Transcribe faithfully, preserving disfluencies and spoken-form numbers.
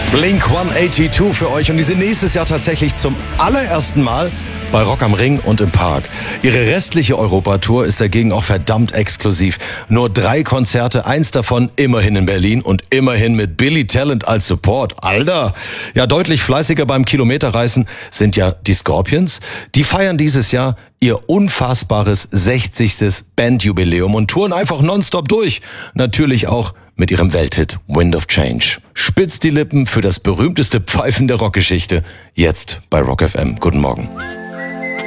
Blink hundertzweiundachtzig für euch und die sind nächstes Jahr tatsächlich zum allerersten Mal bei Rock am Ring und im Park. Ihre restliche Europatour ist dagegen auch verdammt exklusiv. Nur drei Konzerte, eins davon immerhin in Berlin und immerhin mit Billy Talent als Support. Alter! Ja, deutlich fleißiger beim Kilometerreißen sind ja die Scorpions. Die feiern dieses Jahr ihr unfassbares sechzigstes Bandjubiläum und touren einfach nonstop durch. Natürlich auch mit ihrem Welthit Wind of Change. Spitzt die Lippen für das berühmteste Pfeifen der Rockgeschichte. Jetzt bei Rock F M. Guten Morgen.